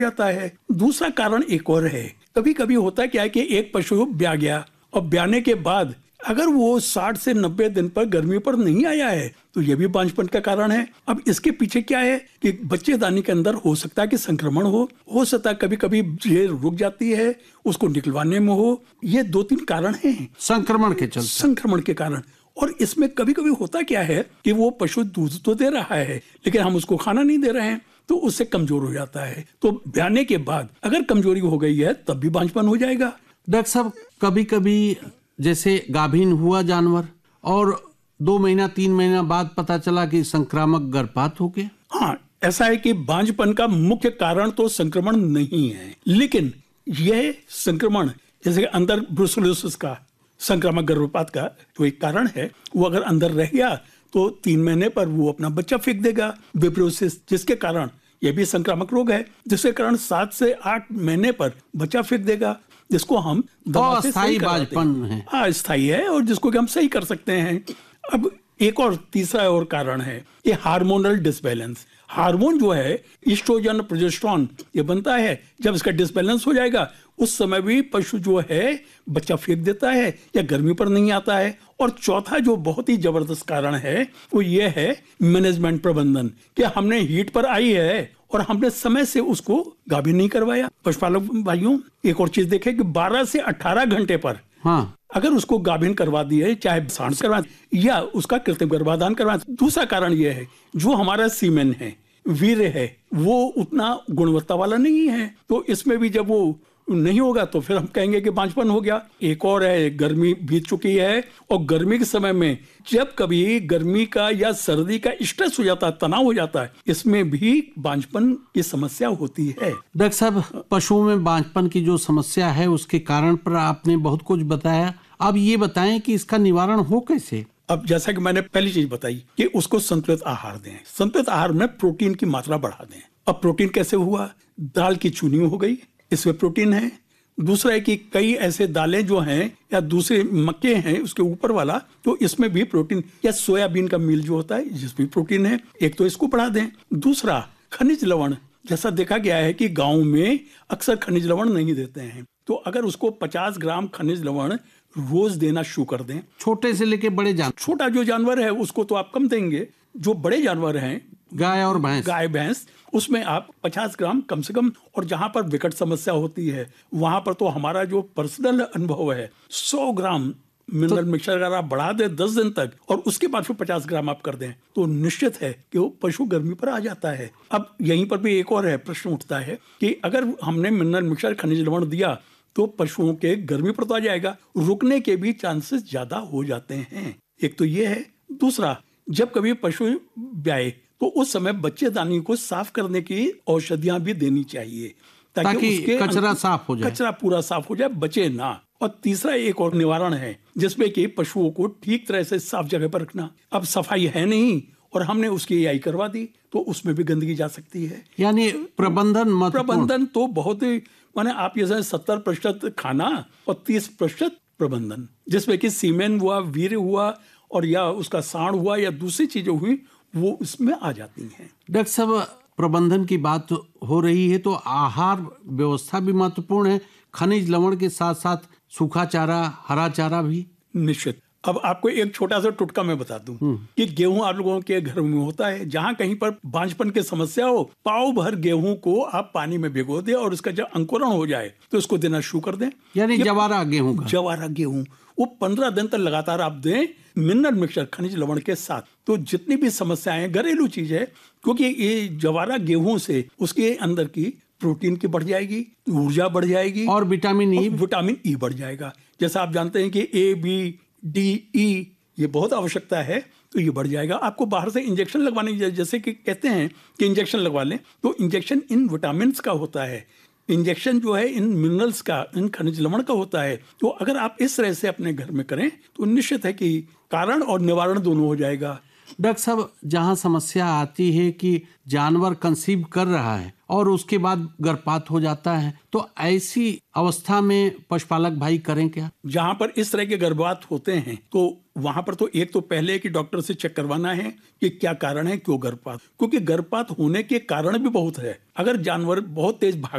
जाता है। दूसरा कारण एक और है, कभी कभी होता है क्या है कि एक पशु ब्याह गया और ब्याने के बाद अगर वो 60 से 90 दिन पर गर्मी पर नहीं आया है तो ये भी बांझपन का कारण है। अब इसके पीछे क्या है कि बच्चेदानी के अंदर हो सकता है कि संक्रमण हो सकता है कभी कभी ये रुक जाती है, उसको निकलवाने में हो। ये 2-3 कारण हैं संक्रमण के कारण। और इसमें कभी कभी होता क्या है कि वो पशु दूध तो दे रहा है लेकिन हम उसको खाना नहीं दे रहे हैं तो उससे कमजोर हो जाता है। तो ब्याने के बाद अगर कमजोरी हो गई है तब भी बांझपन हो जाएगा। डॉक्टर साहब, कभी कभी जैसे गाभिन हुआ जानवर और 2 महीना 3 महीना बाद पता चला कि संक्रामक गर्भपात हो गया। हाँ, ऐसा है कि बांझपन का मुख्य कारण तो संक्रमण नहीं है, लेकिन यह संक्रमण जैसे अंदर ब्रुसेलोसिस का संक्रामक गर्भपात का जो एक कारण है वो अगर अंदर रह गया तो 3 महीने पर वो अपना बच्चा फेंक देगा। विब्रोसिस जिसके कारण यह भी संक्रामक रोग है, जिसके कारण 7 से 8 महीने पर बच्चा फेंक देगा, जिसको हम दवा से सही कराते हैं। हाँ, स्थायी है और जिसको कि हम सही कर सकते हैं। अब एक और तीसरा और कारण है ये हार्मोनल डिसबैलेंस। हार्मोन जो है ईस्ट्रोजन प्रोजेस्टेरोन ये बनता है, जब इसका डिसबैलेंस हो जाएगा उस समय भी पशु जो है बच्चा फेंक देता है या गर्मी पर नहीं आता है। और चौथा जो बहुत ही जबरदस्त कारण है वो ये है मैनेजमेंट प्रबंधन, कि हमने हीट पर आई है और हमने समय से उसको गाभिन नहीं करवाया। पशुपालक भाइयों, एक और चीज देखें कि 12 से 18 घंटे पर अगर उसको गाभिन करवा दिए, चाहे सांड करवा या उसका कृत्रिम गर्भाधान करवा। दूसरा कारण यह है जो हमारा सीमेन है, वीर्य है, वो उतना गुणवत्ता वाला नहीं है, तो इसमें भी जब वो नहीं होगा तो फिर हम कहेंगे कि बांझपन हो गया। एक और है, गर्मी बीत चुकी है और गर्मी के समय में जब कभी गर्मी का या सर्दी का स्ट्रेस हो जाता है, तनाव हो जाता है, इसमें भी बांझपन की समस्या होती है। डॉक्टर साहब, पशुओं में बांझपन की जो समस्या है उसके कारण पर आपने बहुत कुछ बताया। अब ये बताएं कि इसका निवारण हो कैसे। अब जैसा कि मैंने पहली चीज बताई कि उसको संतुलित आहार दें। संतुलित आहार में प्रोटीन की मात्रा बढ़ा दें। अब प्रोटीन कैसे हुआ? दाल की चूनी हो गई, इसमें प्रोटीन है। दूसरा है कि कई ऐसे दालें जो हैं या दूसरे मक्के हैं उसके ऊपर वाला, तो इसमें भी प्रोटीन, या सोयाबीन का मील जो होता है जिसमें प्रोटीन है, एक तो इसको बढ़ा दें। दूसरा खनिज लवण, जैसा देखा गया है कि गांव में अक्सर खनिज लवण नहीं देते हैं, तो अगर उसको 50 ग्राम खनिज लवण रोज देना शुरू कर दें। छोटे से लेके बड़े जानवर, छोटा जो जानवर है उसको तो आप कम देंगे, जो बड़े जानवर हैं गाय भैंस उसमें आप 50 ग्राम कम से कम। और जहां पर विकट समस्या होती है वहां पर तो हमारा जो पर्सनल अनुभव है 100 ग्राम मिनरल मिक्सचर अगर आप बढ़ा दें 10 दिन तक और उसके बाद फिर 50 ग्राम आप कर दें तो निश्चित है कि वो पशु गर्मी पर आ जाता है। अब यहीं पर भी एक और है, प्रश्न उठता है कि अगर हमने मिनरल मिक्सचर खनिज लवण दिया तो पशुओं के गर्मी पर तो आ जाएगा, रुकने के भी चांसेस ज्यादा हो जाते हैं। एक तो ये है। दूसरा, जब कभी पशु ब्याए तो उस समय बच्चेदानी को साफ करने की औषधियां भी देनी चाहिए ताकि उसके कचरा साफ हो जाए, कचरा पूरा साफ हो जाए, बचे ना। और तीसरा एक और निवारण है जिसमें कि पशुओं को ठीक तरह से साफ जगह पर रखना। अब सफाई है नहीं और हमने उसकी एआई करवा दी तो उसमें भी गंदगी जा सकती है। यानी प्रबंधन तो बहुत ही, माने आप ये 70% खाना और 30% प्रबंधन, जिसमें कि सीमेन हुआ, वीर्य हुआ और या उसका साँड हुआ या दूसरी चीजें हुई वो इसमें आ जाती हैं। डॉक्टर साहब, प्रबंधन की बात हो रही है तो आहार व्यवस्था भी महत्वपूर्ण है, खनिज लवण के साथ साथ सूखा चारा, हरा चारा भी। निश्चित। अब आपको एक छोटा सा टुटका मैं बता दूं कि गेहूं आप लोगों के घर में होता है, जहां कहीं पर बांझपन की समस्या हो, पाव भर गेहूं को आप पानी में भिगो दें और उसका जब अंकुरण हो जाए तो उसको देना शुरू कर दें। यानी जवारा गेहूं वो 15 दिन तक लगातार आप दें मिनरल मिक्सचर खनिज लवण के साथ। तो जितनी भी समस्याएं, घरेलू चीज है, क्योंकि ये जवारा गेहूं से उसके अंदर की प्रोटीन की बढ़ जाएगी, ऊर्जा बढ़ जाएगी और विटामिन ई बढ़ जाएगा। जैसा आप जानते हैं कि ए, बी, डी, ई ये बहुत आवश्यकता है, तो ये बढ़ जाएगा। आपको बाहर से इंजेक्शन लगवाने, जैसे कि कहते हैं कि इंजेक्शन लगवा लें, तो इंजेक्शन इन विटामिन का होता है, इंजेक्शन जो है इन मिनरल्स का, इन खनिज लवण का होता है। तो अगर आप इस तरह से अपने घर में करें तो निश्चित है कि कारण और निवारण दोनों हो जाएगा। डॉक्टर साहब, जहां समस्या आती है कि जानवर कंसीव कर रहा है और उसके बाद गर्भपात हो जाता है, तो ऐसी अवस्था में पशुपालक भाई करें क्या? जहां पर इस तरह के गर्भपात होते हैं तो वहां पर तो एक तो पहले कि डॉक्टर से चेक करवाना है कि क्या कारण है, क्यों गर्भपात, क्योंकि गर्भपात होने के कारण भी बहुत है। अगर जानवर बहुत तेज भाग